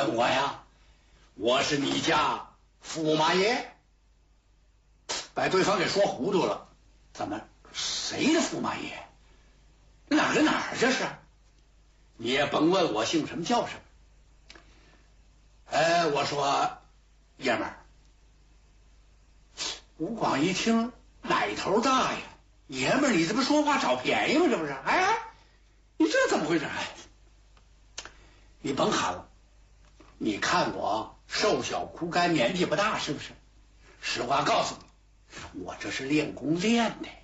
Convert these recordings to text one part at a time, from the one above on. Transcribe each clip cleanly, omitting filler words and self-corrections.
问我呀？我是你家驸马爷。把对方给说糊涂了。怎么？谁的驸马爷？哪儿跟哪儿这是？你也甭问我姓什么叫什么。我说爷们儿。吴广一听，奶头大呀！爷们儿，你这不说话找便宜吗？这不是？哎，你这怎么回事？哎，你甭喊了，你看我瘦小枯干，年纪不大，是不是？实话告诉你，我这是练功练的。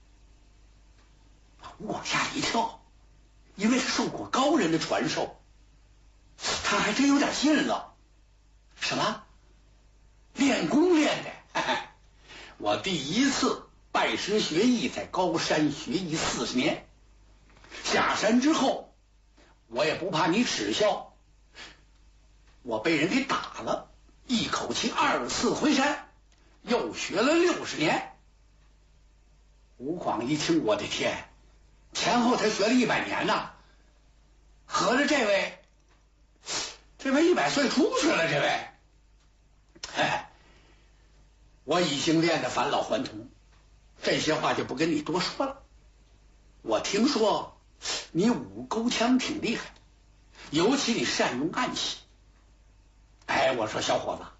吴广吓了一跳，因为他受过高人的传授，他还真有点信了。什么？练功练的？我第一次拜师学艺，在高山学艺40年，下山之后，我也不怕你耻笑，我被人给打了，一口气2次回山，又学了60年。吴广一听，我的天，前后他学了100年呐，合着这位100岁出去了，这位。我已经练得返老还童，这些话就不跟你多说了。我听说你舞钩枪挺厉害，尤其你善用暗器。我说小伙子，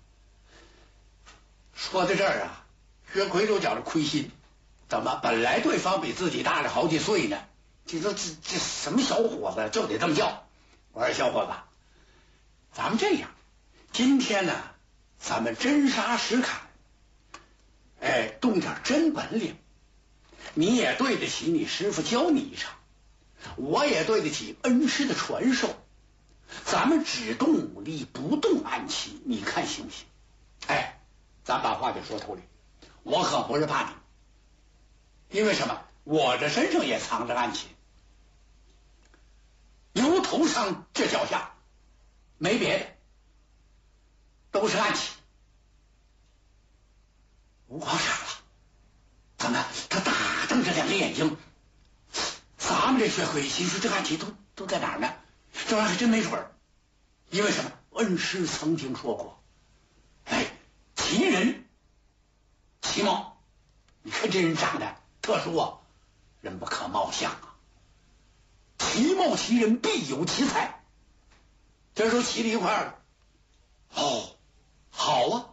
说到这儿啊，薛奎都觉着亏心。怎么？本来对方比自己大了好几岁呢，这什么小伙子就得这么叫。我说小伙子，咱们这样，今天呢，咱们真杀实砍。动点真本领，你也对得起你师傅教你一场，我也对得起恩师的传授。咱们只动武力，不动暗器，你看行不行？咱把话就说透了，我可不是怕你，因为什么？我这身上也藏着暗器，由头上这脚下，没别的，都是暗器。吴广傻了，怎么？他大瞪着2个眼睛。咱们这薛奎心说这暗器都在哪儿呢？这玩意儿还真没准儿。因为什么？恩师曾经说过，奇人奇貌，你看这人长得特殊啊，人不可貌相啊。其貌其人，必有其才。这时候齐了一块儿了。好啊。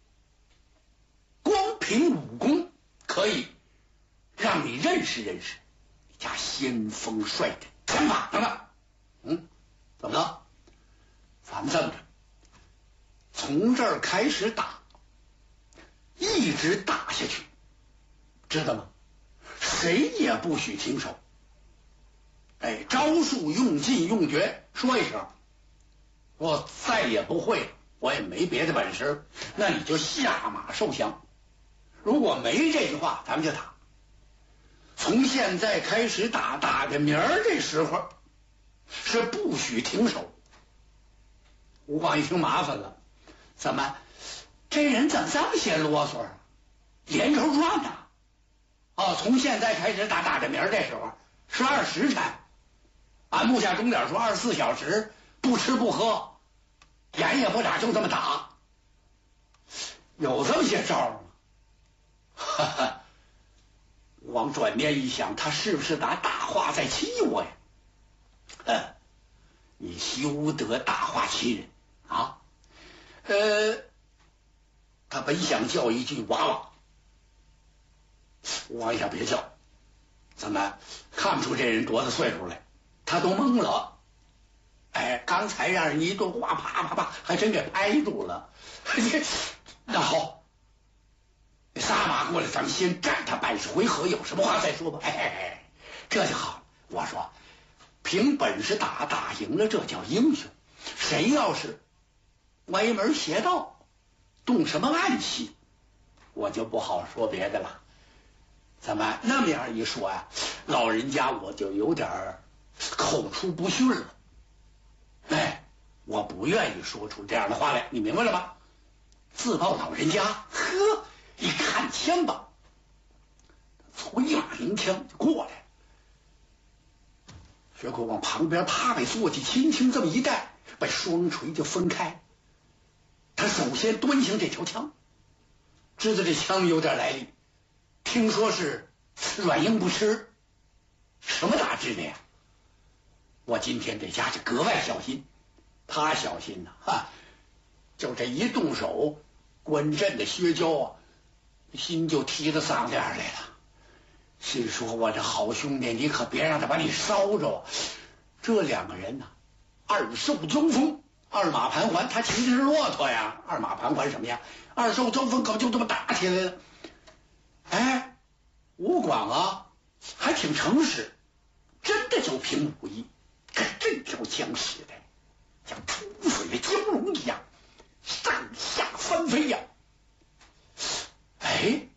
光凭武功可以让你认识认识你家先锋帅的枪法，怎么？怎么了？咱们这么着，从这儿开始打，一直打下去，知道吗？谁也不许停手。招数用尽用绝，说一声，我再也不会了，我也没别的本事，那你就下马受降。如果没这句话，咱们就打。从现在开始打，打的明儿这时候是不许停手。吴广一听麻烦了，怎么？这人怎么这么些啰嗦啊？连轴转呢？从现在开始打，打的明儿这时候是20时辰，按木下钟点说24小时，不吃不喝，眼也不眨，就这么打。有这么些招吗？王转念一想，他是不是拿大话在欺我呀？你休得大话欺人啊！他本想叫一句娃娃，我一想别叫，怎么看不出这人多大岁数来？他都懵了。刚才让人一顿话啪啪啪，还真给拍住了。那好，撒马过来，咱们先战他80回合，有什么话再说吧。这就好。我说，凭本事打赢了，这叫英雄。谁要是歪门邪道，动什么暗器，我就不好说别的了。怎么那么样一说呀，老人家我就有点口出不逊了。我不愿意说出这样的话来，你明白了吧？自报老人家，一看枪吧，从一马银枪就过来。薛奎往旁边啪给坐骑轻轻这么一带， 把双锤就分开。他首先端详这条枪，知道这枪有点来历，听说是软硬不吃，什么打制的呀？我今天在家是格外小心。他小心呐，就这一动手，关震的薛娇啊，心就提到嗓子眼来了。心说我这好兄弟，你可别让他把你烧着。这两个人呢，二兽争锋，二马盘桓，他骑的是骆驼呀，二马盘桓什么呀？二兽争锋可就这么打起来了。哎，吴广啊，还挺诚实，真的就凭武艺，可这条枪使的像出水的蛟龙一样，上下翻飞呀。哎，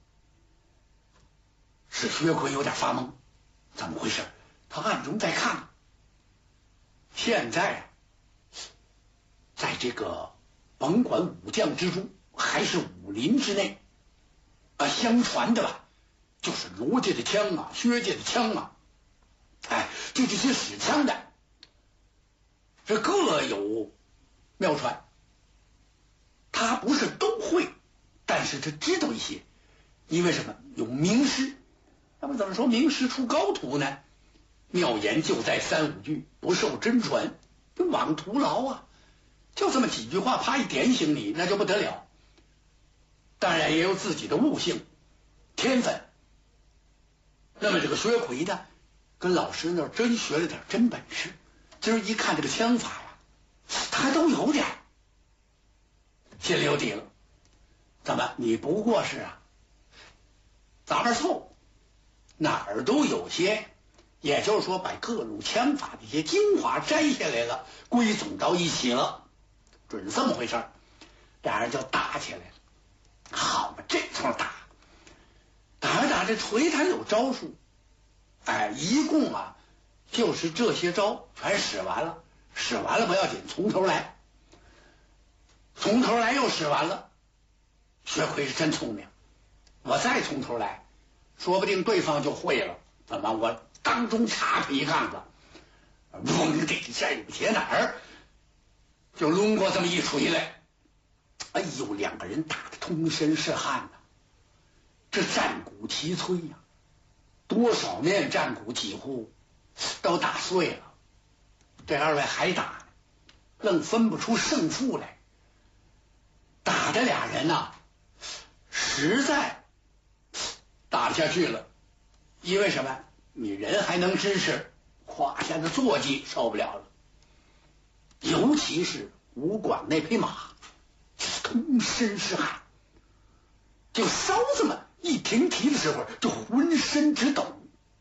是薛奎有点发懵，怎么回事？他暗中在看。现在啊，在这个甭管武将之中还是武林之内相传的吧，就是罗家的枪啊，薛家的枪啊，就这些使枪的，这各有妙传。他不是都会，但是他知道一些，因为什么？有名师。那么怎么说名师出高徒呢？妙言就在三五句，不受真传，就枉徒劳啊！就这么几句话，啪一点醒你，那就不得了。当然也有自己的悟性、天分。那么这个薛奎呢，跟老师那儿真学了点真本事。今儿一看这个枪法呀，他都有点，心里有底了。怎么？你不过是杂班凑，哪儿都有些。也就是说，把各路枪法的一些精华摘下来了，归总到一起了，准这么回事。俩人就打起来了。好嘛，这通打着打着，锤他有招数，一共就是这些招全使完了，使完了不要紧，从头来，从头来又使完了。薛奎是真聪明，我再从头来，说不定对方就会了。怎么？我当中插他一杠子，嗡的一下有铁哪儿，就抡过这么一锤来。哎呦，两个人打得通身是汗呐，这战鼓齐催呀，多少面战鼓几乎都打碎了。这二位还打呢，愣分不出胜负来。打的俩人呐，实在打不下去了。因为什么？你人还能支持，胯下的坐骑受不了了。尤其是吴广那匹马，通身是汗，就稍这么一停蹄的时候，就浑身直抖。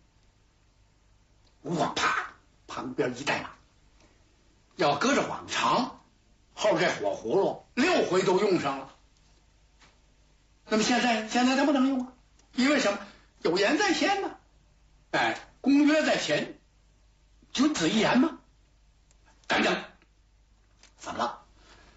吴广啪，旁边一带马，要搁着往常，后这火葫芦6回都用上了。那么现在他不能用啊，因为什么？有言在先呢，公约在前，君子一言吗？等等，怎么了？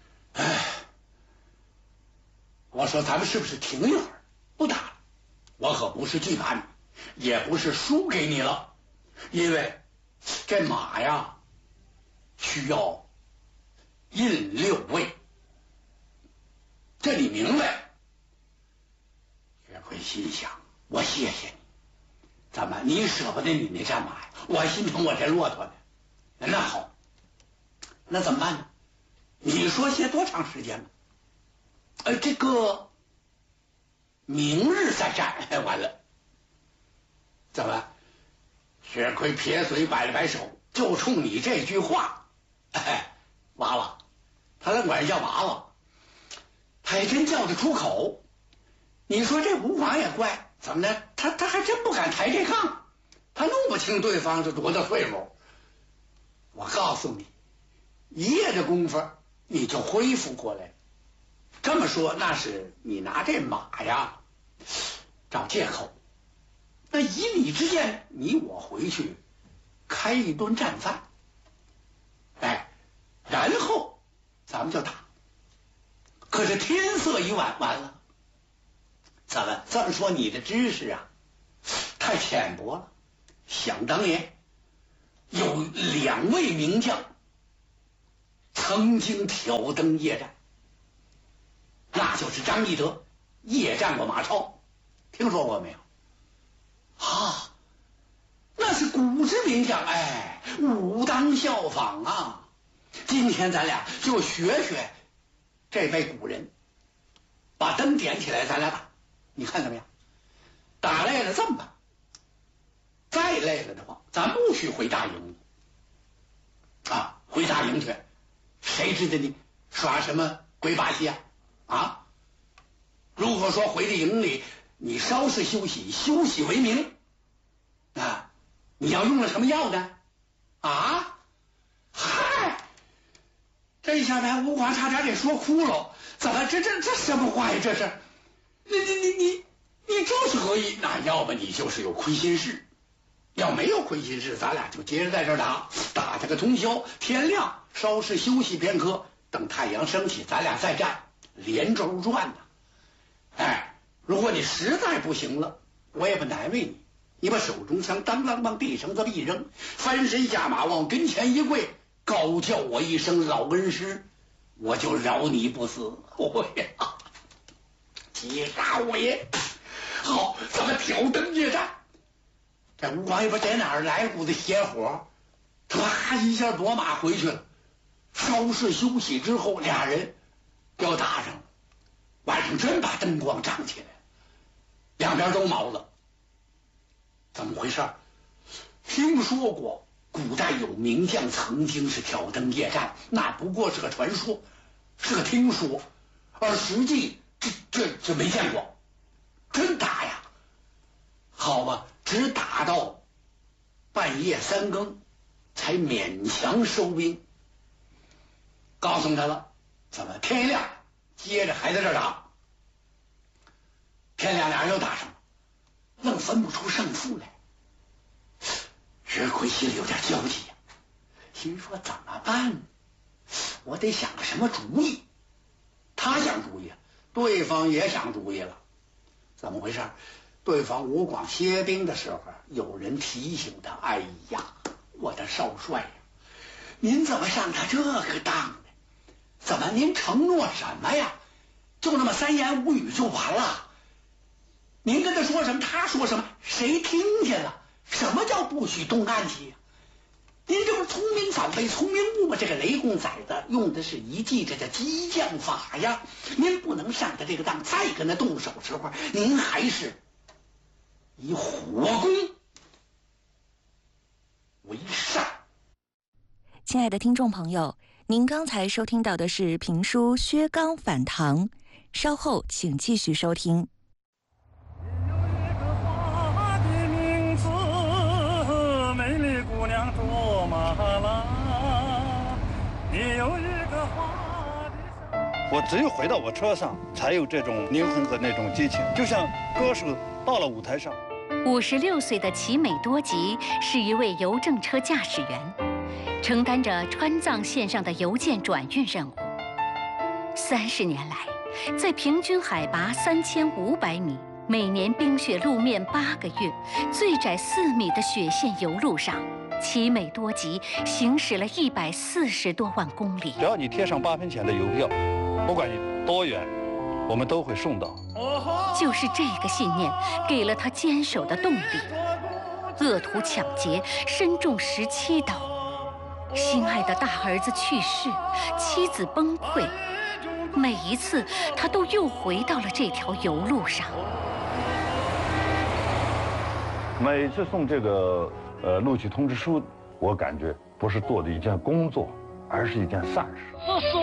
我说咱们是不是停一会儿，不打了？我可不是惧怕你，也不是输给你了，因为这马呀需要印6位，这你明白？岳奎心想，我谢谢你。怎么你舍不得你那战马呀？我还心疼我这骆驼呢。那好，那怎么办呢？你说些多长时间吧？这个明日再战。完了，怎么？薛奎撇嘴摆了摆手，就冲你这句话，娃娃，他愣管人叫娃娃，他还真叫得出口。你说这吴广也怪，怎么呢？他还真不敢抬这杠，他弄不清对方是多大岁数。我告诉你，一夜的功夫你就恢复过来。这么说，那是你拿这马呀找借口。那以你之见，你我回去开一顿战饭，然后咱们就打。可是天色已晚，完了。怎么这么说？你的知识太浅薄了。想当年有2位名将曾经挑灯夜战，那就是张翼德夜战过马超，听说过没有？啊，那是古之名将，哎，武当效仿啊！今天咱俩就学学这位古人，把灯点起来，咱俩打，你看怎么样？打累了这么办，再累了的话，咱不许回大营啊！回大营去，谁知道你耍什么鬼把戏啊？啊！如果说回到营里，你稍事休息，休息为名啊，你要用了什么药呢？啊？嗨！这下把吴广差点给说哭了，怎么这什么话呀？这是，你这是何意？那要么你就是有亏心事，要没有亏心事，咱俩就接着在这儿打，打他个通宵，天亮稍事休息片刻，等太阳升起，咱俩再战，连轴转呢。哎，如果你实在不行了，我也不难为你，你把手中枪当啷往地上这么一扔，翻身下马往跟前一跪，高叫我一声老恩师，我就饶你不死。我呀，击杀我也好，咱们挑灯夜战。这吴广也不知在哪儿来股子邪火，啪一下夺马回去了。稍事休息之后，俩人要打上了。晚上真把灯光涨起来，两边都毛了。怎么回事？听说过古代有名将曾经是挑灯夜战，那不过是个传说，是个听说，而实际这没见过，真打呀！好吧，只打到半夜3更才勉强收兵。告诉他了，怎么天一亮接着还在这儿打？天亮俩人又打上了，愣分不出胜负来。日魁心里有点焦急呀，心说怎么办？我得想个什么主意。他想主意，对方也想主意了。怎么回事？对方吴广歇兵的时候，有人提醒他：“哎呀，我的少帅呀，您怎么上他这个当呢？怎么您承诺什么呀？就那么3言5语就完了？您跟他说什么，他说什么，谁听见了？什么叫不许动暗器呀？您这不是聪明反被聪明误吗？这个雷公崽子用的是一计，这叫激将法呀！您不能上他这个当，再跟他动手时候，您还是以火攻为上。” 亲爱的听众朋友，您刚才收听到的是评书《薛刚反唐》，稍后请继续收听。 我只有回到我车上，才有这种宁恒的那种激情，就像歌手到了舞台上。 56岁的齐美多吉是一位邮政车驾驶员，承担着川藏线上的邮件转运任务。30年来，在平均海拔3500米、每年冰雪路面8个月、最窄4米的雪线邮路上，齐美多吉行驶了140多万公里。 只要你贴上8分钱的邮票，不管你多远，我们都会送到。 就是这个信念给了他坚守的动力。恶徒抢劫，身中17刀，心爱的大儿子去世，妻子崩溃，每一次他都又回到了这条邮路上。 每次送这个录取通知书，我感觉不是做的一件工作，而是一件善事。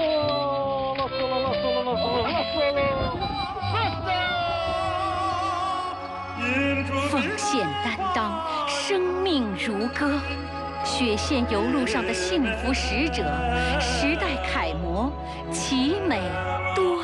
奉献担当，生命如歌。雪线邮路上的幸福使者，时代楷模，齐美多